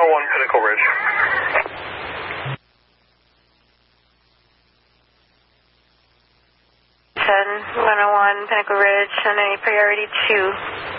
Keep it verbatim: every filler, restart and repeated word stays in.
oh one Pinnacle Ridge. one oh one Pinnacle Ridge, and a priority two.